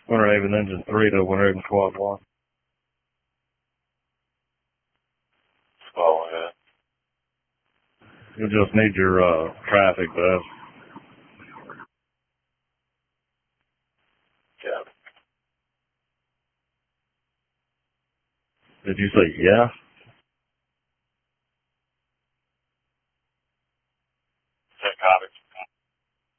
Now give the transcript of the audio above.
Winter Haven Engine 3 to Winter Haven Squad 1. Squad 1, good. You'll just need your traffic vest. Yeah. Did you say yeah?